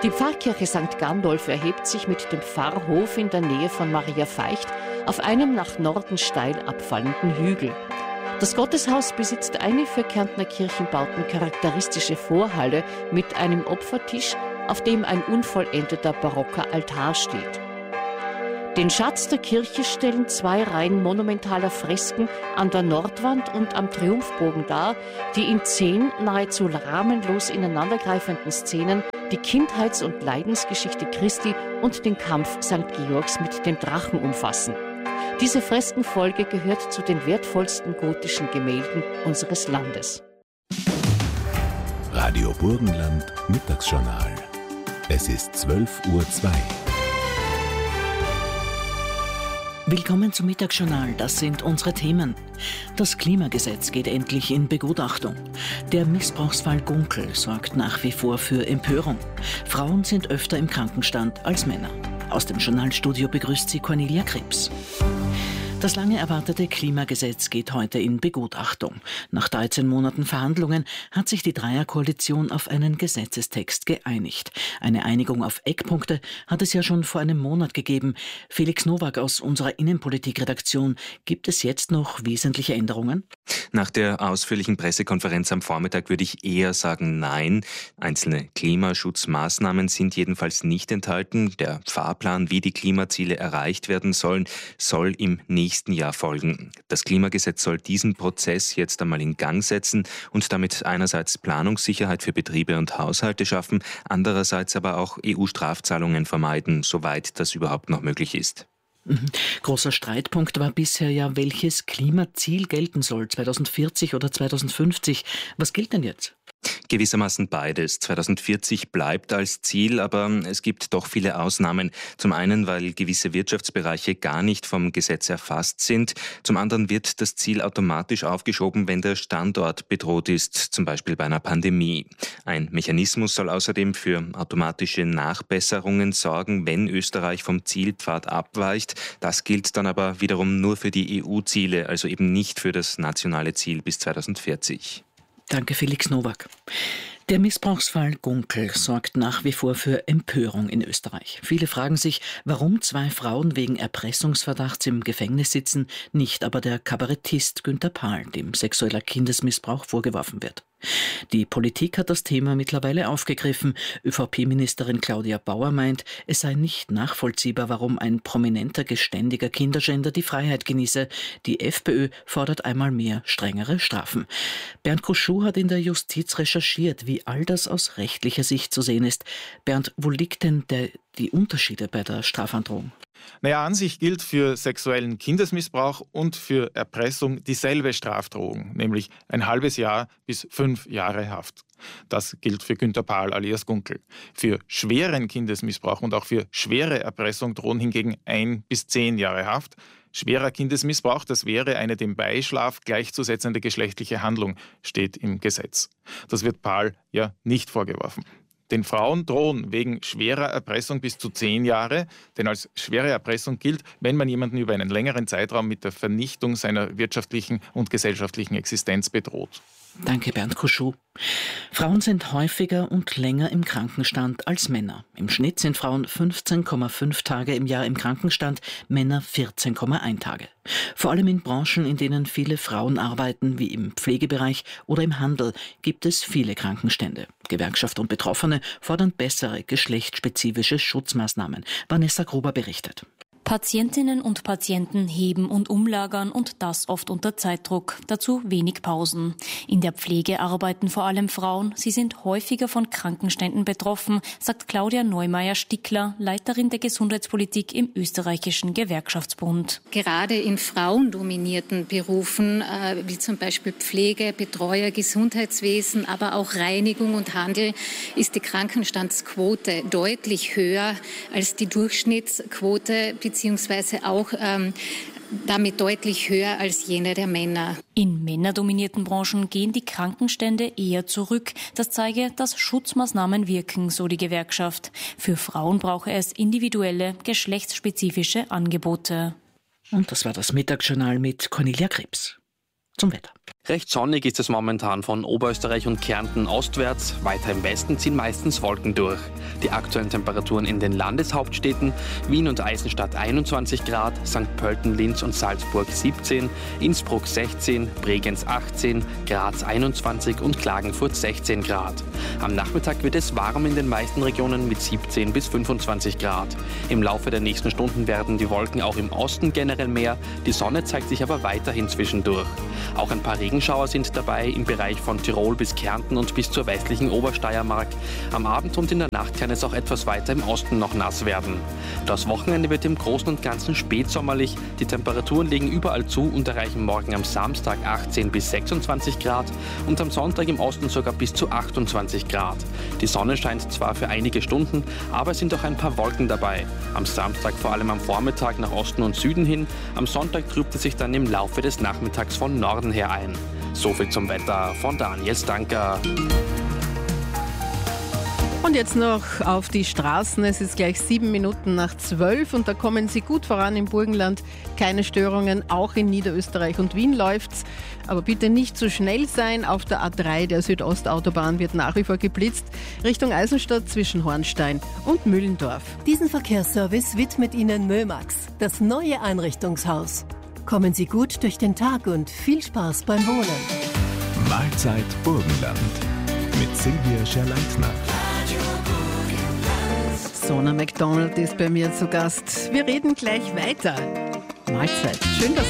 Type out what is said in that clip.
Die Pfarrkirche St. Gandolf erhebt sich mit dem Pfarrhof in der Nähe von Maria Veicht auf einem nach Norden steil abfallenden Hügel. Das Gotteshaus besitzt eine für Kärntner Kirchenbauten charakteristische Vorhalle mit einem Opfertisch, auf dem ein unvollendeter barocker Altar steht. Den Schatz der Kirche stellen 2 Reihen monumentaler Fresken an der Nordwand und am Triumphbogen dar, die in 10 nahezu rahmenlos ineinandergreifenden Szenen die Kindheits- und Leidensgeschichte Christi und den Kampf St. Georgs mit dem Drachen umfassen. Diese Freskenfolge gehört zu den wertvollsten gotischen Gemälden unseres Landes. Radio Burgenland Mittagsjournal. Es ist 12:02 Uhr. Willkommen zum Mittagsjournal, das sind unsere Themen. Das Klimagesetz geht endlich in Begutachtung. Der Missbrauchsfall Gunkel sorgt nach wie vor für Empörung. Frauen sind öfter im Krankenstand als Männer. Aus dem Journalstudio begrüßt sie Cornelia Krebs. Das lange erwartete Klimagesetz geht heute in Begutachtung. Nach 13 Monaten Verhandlungen hat sich die Dreierkoalition auf einen Gesetzestext geeinigt. Eine Einigung auf Eckpunkte hat es ja schon vor einem Monat gegeben. Felix Nowak aus unserer Innenpolitikredaktion, gibt es jetzt noch wesentliche Änderungen? Nach der ausführlichen Pressekonferenz am Vormittag würde ich eher sagen nein. Einzelne Klimaschutzmaßnahmen sind jedenfalls nicht enthalten. Der Fahrplan, wie die Klimaziele erreicht werden sollen, soll im nächsten Jahr folgen. Das Klimagesetz soll diesen Prozess jetzt einmal in Gang setzen und damit einerseits Planungssicherheit für Betriebe und Haushalte schaffen, andererseits aber auch EU-Strafzahlungen vermeiden, soweit das überhaupt noch möglich ist. Großer Streitpunkt war bisher ja, welches Klimaziel gelten soll, 2040 oder 2050. Was gilt denn jetzt? Gewissermaßen beides. 2040 bleibt als Ziel, aber es gibt doch viele Ausnahmen. Zum einen, weil gewisse Wirtschaftsbereiche gar nicht vom Gesetz erfasst sind. Zum anderen wird das Ziel automatisch aufgeschoben, wenn der Standort bedroht ist, zum Beispiel bei einer Pandemie. Ein Mechanismus soll außerdem für automatische Nachbesserungen sorgen, wenn Österreich vom Zielpfad abweicht. Das gilt dann aber wiederum nur für die EU-Ziele, also eben nicht für das nationale Ziel bis 2040. Danke, Felix Nowak. Der Missbrauchsfall Gunkel sorgt nach wie vor für Empörung in Österreich. Viele fragen sich, warum 2 Frauen wegen Erpressungsverdachts im Gefängnis sitzen, nicht aber der Kabarettist Günther Pahl, dem sexueller Kindesmissbrauch vorgeworfen wird. Die Politik hat das Thema mittlerweile aufgegriffen. ÖVP-Ministerin Claudia Bauer meint, es sei nicht nachvollziehbar, warum ein prominenter, geständiger Kinderschänder die Freiheit genieße. Die FPÖ fordert einmal mehr strengere Strafen. Bernd Kuschou hat in der Justiz recherchiert, wie all das aus rechtlicher Sicht zu sehen ist. Bernd, wo liegt denn die Unterschiede bei der Strafandrohung? An sich gilt für sexuellen Kindesmissbrauch und für Erpressung dieselbe Strafdrohung, nämlich ein halbes Jahr bis 5 Jahre Haft. Das gilt für Günther Pahl alias Gunkel. Für schweren Kindesmissbrauch und auch für schwere Erpressung drohen hingegen 1 bis 10 Jahre Haft. Schwerer Kindesmissbrauch, das wäre eine dem Beischlaf gleichzusetzende geschlechtliche Handlung, steht im Gesetz. Das wird Pahl ja nicht vorgeworfen. Den Frauen drohen wegen schwerer Erpressung bis zu 10 Jahre, denn als schwere Erpressung gilt, wenn man jemanden über einen längeren Zeitraum mit der Vernichtung seiner wirtschaftlichen und gesellschaftlichen Existenz bedroht. Danke, Bernd Kuschou. Frauen sind häufiger und länger im Krankenstand als Männer. Im Schnitt sind Frauen 15,5 Tage im Jahr im Krankenstand, Männer 14,1 Tage. Vor allem in Branchen, in denen viele Frauen arbeiten, wie im Pflegebereich oder im Handel, gibt es viele Krankenstände. Gewerkschaft und Betroffene fordern bessere geschlechtsspezifische Schutzmaßnahmen. Vanessa Gruber berichtet. Patientinnen und Patienten heben und umlagern und das oft unter Zeitdruck. Dazu wenig Pausen. In der Pflege arbeiten vor allem Frauen. Sie sind häufiger von Krankenständen betroffen, sagt Claudia Neumeier-Stickler, Leiterin der Gesundheitspolitik im österreichischen Gewerkschaftsbund. Gerade in frauendominierten Berufen, wie zum Beispiel Pflege, Betreuer, Gesundheitswesen, aber auch Reinigung und Handel, ist die Krankenstandsquote deutlich höher als die Durchschnittsquote, beziehungsweise auch damit deutlich höher als jene der Männer. In männerdominierten Branchen gehen die Krankenstände eher zurück. Das zeige, dass Schutzmaßnahmen wirken, so die Gewerkschaft. Für Frauen brauche es individuelle, geschlechtsspezifische Angebote. Und das war das Mittagsjournal mit Cornelia Krebs. Zum Wetter. Recht sonnig ist es momentan von Oberösterreich und Kärnten ostwärts. Weiter im Westen ziehen meistens Wolken durch. Die aktuellen Temperaturen in den Landeshauptstädten: Wien und Eisenstadt 21 Grad, St. Pölten, Linz und Salzburg 17, Innsbruck 16, Bregenz 18, Graz 21 und Klagenfurt 16 Grad. Am Nachmittag wird es warm in den meisten Regionen mit 17 bis 25 Grad. Im Laufe der nächsten Stunden werden die Wolken auch im Osten generell mehr, die Sonne zeigt sich aber weiterhin zwischendurch. Auch ein paar Regenschauer sind dabei im Bereich von Tirol bis Kärnten und bis zur westlichen Obersteiermark. Am Abend und in der Nacht kann es auch etwas weiter im Osten noch nass werden. Das Wochenende wird im Großen und Ganzen spätsommerlich. Die Temperaturen legen überall zu und erreichen morgen am Samstag 18 bis 26 Grad und am Sonntag im Osten sogar bis zu 28 Grad. Die Sonne scheint zwar für einige Stunden, aber es sind auch ein paar Wolken dabei. Am Samstag vor allem am Vormittag nach Osten und Süden hin. Am Sonntag trübt es sich dann im Laufe des Nachmittags von Norden her ein. Soviel zum Wetter von Daniel Stanker. Und jetzt noch auf die Straßen. Es ist gleich 7 Minuten nach 12 und da kommen Sie gut voran im Burgenland. Keine Störungen, auch in Niederösterreich und Wien läuft's. Aber bitte nicht zu schnell sein. Auf der A3 der Südostautobahn wird nach wie vor geblitzt. Richtung Eisenstadt zwischen Hornstein und Mühlendorf. Diesen Verkehrsservice widmet Ihnen Mömax, das neue Einrichtungshaus. Kommen Sie gut durch den Tag und viel Spaß beim Wohnen. Mahlzeit Burgenland mit Silvia Scherleitner. Sona MacDonald ist bei mir zu Gast. Wir reden gleich weiter. Mahlzeit. Schön, dass